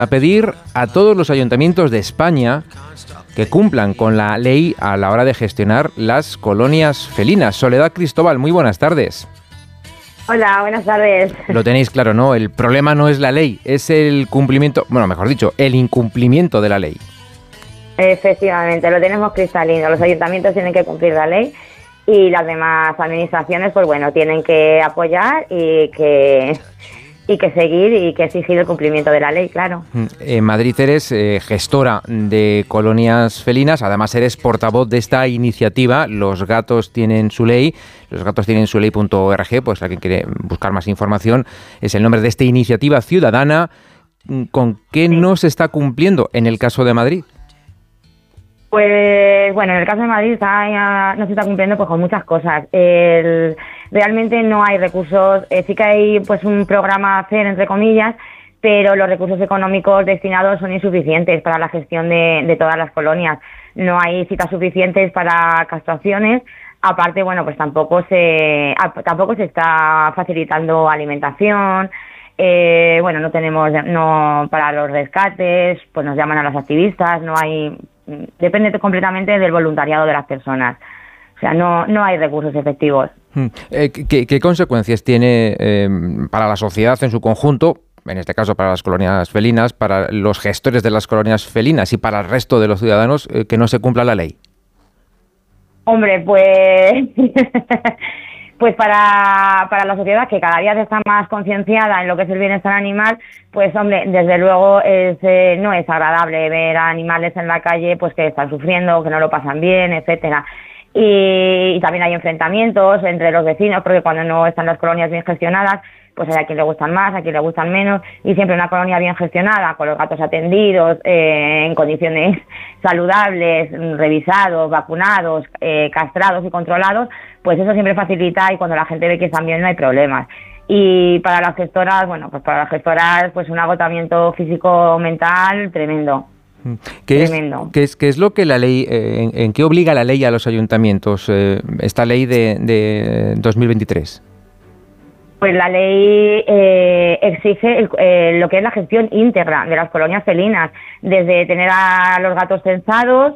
a pedir a todos los ayuntamientos de España que cumplan con la ley a la hora de gestionar las colonias felinas. Soledad Cristóbal, muy buenas tardes. Hola, buenas tardes. Lo tenéis claro, ¿no? El problema no es la ley, es el cumplimiento, bueno, mejor dicho, el incumplimiento de la ley. Efectivamente, lo tenemos cristalino. Los ayuntamientos tienen que cumplir la ley y las demás administraciones, pues bueno, tienen que apoyar y que seguir y que exigir el cumplimiento de la ley, claro. En Madrid eres gestora de colonias felinas, además eres portavoz de esta iniciativa, Los Gatos Tienen Su Ley, losgatostinensuley.org, pues alguien quiere buscar más información, es el nombre de esta iniciativa ciudadana. ¿Con qué no se está cumpliendo en el caso de Madrid? Pues bueno, en el caso de Madrid no se está cumpliendo pues con muchas cosas. Realmente no hay recursos, sí que hay pues un programa a hacer, entre comillas, pero los recursos económicos destinados son insuficientes para la gestión de todas las colonias. No hay citas suficientes para castraciones. Aparte, bueno, pues tampoco se está facilitando alimentación. Bueno, no para los rescates, pues nos llaman a los activistas, depende completamente del voluntariado de las personas. O sea, no hay recursos efectivos. ¿Qué consecuencias tiene para la sociedad en su conjunto, en este caso para las colonias felinas, para los gestores de las colonias felinas y para el resto de los ciudadanos que no se cumpla la ley? Hombre, pues pues para la sociedad, que cada día está más concienciada en lo que es el bienestar animal, pues hombre, desde luego no es agradable ver a animales en la calle pues que están sufriendo, que no lo pasan bien, etcétera. Y también hay enfrentamientos entre los vecinos, porque cuando no están las colonias bien gestionadas, pues hay a quien le gustan más, a quien le gustan menos, y siempre una colonia bien gestionada, con los gatos atendidos, en condiciones saludables, revisados, vacunados, castrados y controlados, pues eso siempre facilita, y cuando la gente ve que están bien no hay problemas. Y para las gestoras, pues un agotamiento físico-mental tremendo. ¿Qué es lo que la ley, en qué obliga la ley a los ayuntamientos, esta ley de 2023? Pues la ley exige lo que es la gestión íntegra de las colonias felinas, desde tener a los gatos censados,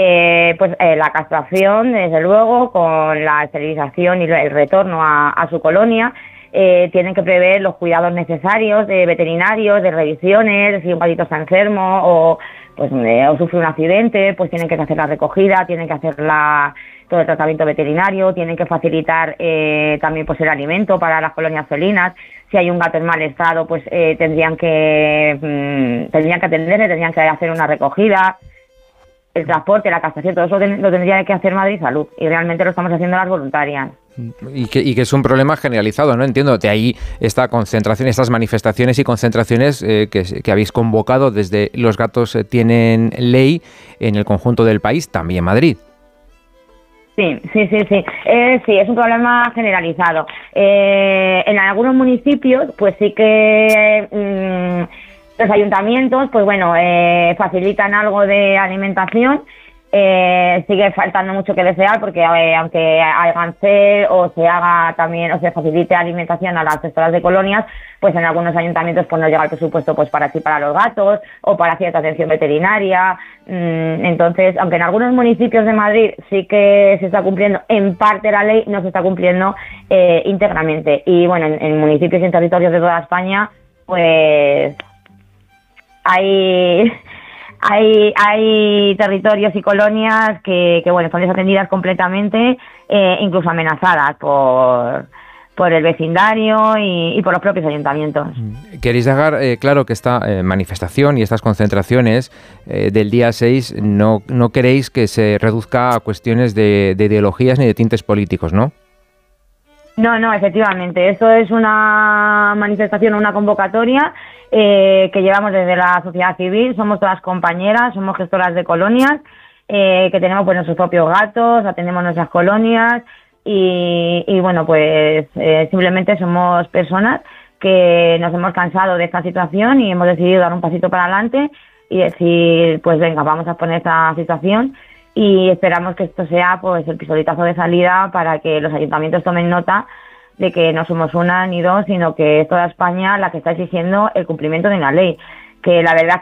la castración, desde luego, con la esterilización y el retorno a su colonia. Tienen que prever los cuidados necesarios de veterinarios, de revisiones, si un gatito está enfermo o sufre un accidente, pues tienen que hacer la recogida, tienen que hacer todo el tratamiento veterinario, tienen que facilitar también pues el alimento para las colonias felinas. Si hay un gato en mal estado, pues tendrían que atenderle, tendrían que hacer una recogida, el transporte, la castración, todo eso lo tendría que hacer Madrid Salud, y realmente lo estamos haciendo las voluntarias. Y que es un problema generalizado, ¿no? Entiendo, de ahí esta concentración, estas manifestaciones y concentraciones que habéis convocado desde Los Gatos Tienen Ley en el conjunto del país, también Madrid. Sí. Sí, es un problema generalizado. En algunos municipios, pues sí que los ayuntamientos, pues bueno, facilitan algo de alimentación. Sigue faltando mucho que desear, porque aunque hagan CER o se haga también o se facilite alimentación a las gestoras de colonias, pues en algunos ayuntamientos pues no llega el presupuesto pues para los gatos o para cierta atención veterinaria. Entonces, aunque en algunos municipios de Madrid sí que se está cumpliendo en parte la ley, no se está cumpliendo íntegramente. Y bueno, en municipios y en territorios de toda España, pues hay territorios y colonias que son desatendidas completamente, incluso amenazadas por el vecindario y por los propios ayuntamientos. Queréis dejar claro que esta manifestación y estas concentraciones del día 6 no queréis que se reduzca a cuestiones de ideologías ni de tintes políticos, ¿no? No, efectivamente. Esto es una manifestación, una convocatoria que llevamos desde la sociedad civil. Somos todas compañeras, somos gestoras de colonias, que tenemos pues nuestros propios gatos, atendemos nuestras colonias y bueno, pues simplemente somos personas que nos hemos cansado de esta situación y hemos decidido dar un pasito para adelante y decir, pues venga, vamos a poner esta situación. Y esperamos que esto sea pues el pistoletazo de salida para que los ayuntamientos tomen nota de que no somos una ni dos, sino que es toda España la que está exigiendo el cumplimiento de una ley. Que la verdad